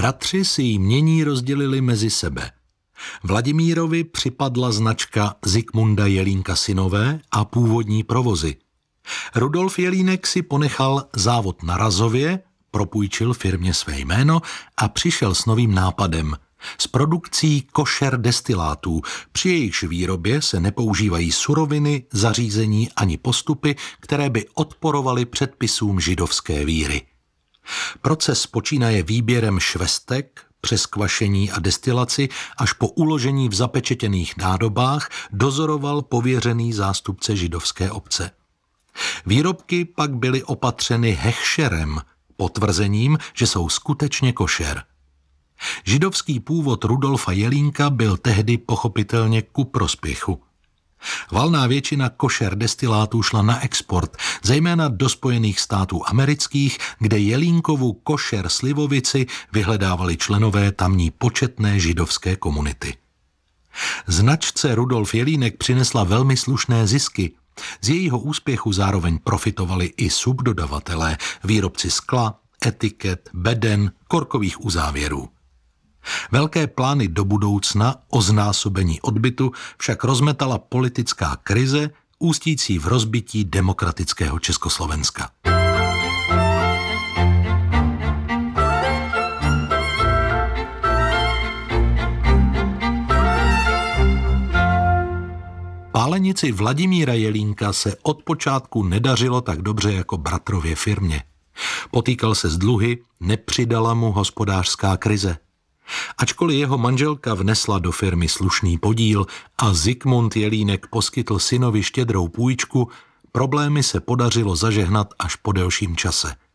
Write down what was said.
Bratři si ji mění rozdělili mezi sebe. Vladimírovi připadla značka Zikmunda Jelínka synové a původní provozy. Rudolf Jelínek si ponechal závod na Razově, propůjčil firmě své jméno a přišel s novým nápadem. S produkcí košer destilátů, při jejichž výrobě se nepoužívají suroviny, zařízení ani postupy, které by odporovaly předpisům židovské víry. Proces počínaje výběrem švestek, přes kvašení a destilaci až po uložení v zapečetěných nádobách dozoroval pověřený zástupce židovské obce. Výrobky pak byly opatřeny hechšerem, potvrzením, že jsou skutečně košer. Židovský původ Rudolfa Jelínka byl tehdy pochopitelně ku prospěchu. Valná většina košer destilátů šla na export, zejména do Spojených států amerických, kde Jelínkovu košer slivovici vyhledávali členové tamní početné židovské komunity. Značce Rudolf Jelínek přinesla velmi slušné zisky. Z jejího úspěchu zároveň profitovali i subdodavatelé, výrobci skla, etiket, beden, korkových uzávěrů. Velké plány do budoucna o znásobení odbytu však rozmetala politická krize, ústící v rozbití demokratického Československa. Pálenici Vladimíra Jelínka se od počátku nedařilo tak dobře jako bratrově firmě. Potýkal se s dluhy, nepřidala mu hospodářská krize. Ačkoliv jeho manželka vnesla do firmy slušný podíl a Zikmund Jelínek poskytl synovi štědrou půjčku, problémy se podařilo zažehnat až po delším čase.